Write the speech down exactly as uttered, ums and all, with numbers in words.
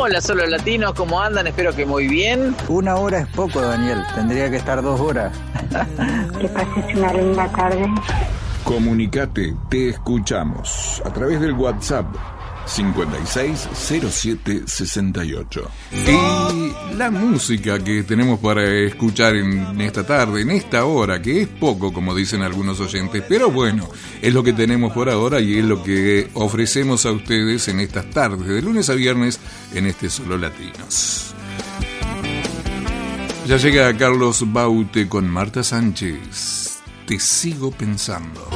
Hola, Solo Latinos, ¿cómo andan? Espero que muy bien. Una hora es poco, Daniel. Tendría que estar dos horas. Que pases una linda tarde. Comunicate, te escuchamos a través del WhatsApp cincuenta y seis cero siete sesenta y ocho. Y la música que tenemos para escuchar en esta tarde, en esta hora, que es poco, como dicen algunos oyentes, pero bueno, es lo que tenemos por ahora y es lo que ofrecemos a ustedes en estas tardes, de lunes a viernes, en este Solo Latinos. Ya llega Carlos Baute con Marta Sánchez. Te sigo pensando.